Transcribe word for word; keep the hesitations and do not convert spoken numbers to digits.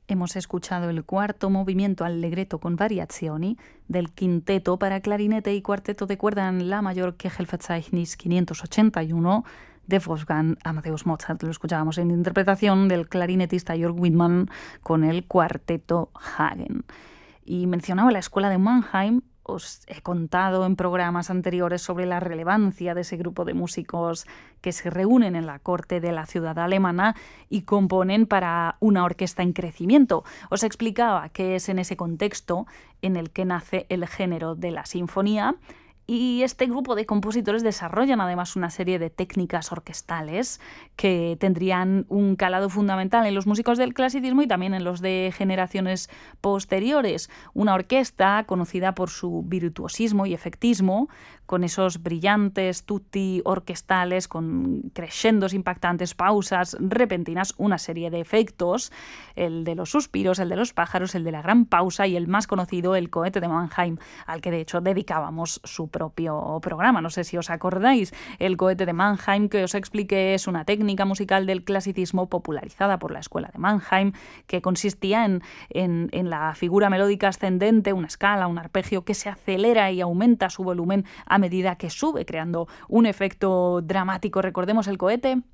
Hemos escuchado el cuarto movimiento allegretto con variazioni del quinteto para clarinete y cuarteto de cuerda en la mayor Köchelverzeichnis quinientos ochenta y uno de Wolfgang Amadeus Mozart. Lo escuchábamos en interpretación del clarinetista Jörg Widmann con el cuarteto Hagen. Y mencionaba la escuela de Mannheim. Os he contado en programas anteriores sobre la relevancia de ese grupo de músicos que se reúnen en la corte de la ciudad alemana y componen para una orquesta en crecimiento. Os explicaba que es en ese contexto en el que nace el género de la sinfonía. Y este grupo de compositores desarrollan además una serie de técnicas orquestales que tendrían un calado fundamental en los músicos del clasicismo y también en los de generaciones posteriores. Una orquesta conocida por su virtuosismo y efectismo, con esos brillantes tutti orquestales, con crescendos impactantes, pausas repentinas, una serie de efectos, el de los suspiros, el de los pájaros, el de la gran pausa y el más conocido, el cohete de Mannheim, al que de hecho dedicábamos su propio programa. No sé si os acordáis. El cohete de Mannheim, que os expliqué, es una técnica musical del clasicismo popularizada por la escuela de Mannheim, que consistía en, en, en la figura melódica ascendente, una escala, un arpegio que se acelera y aumenta su volumen a medida que sube, creando un efecto dramático. Recordemos el cohete.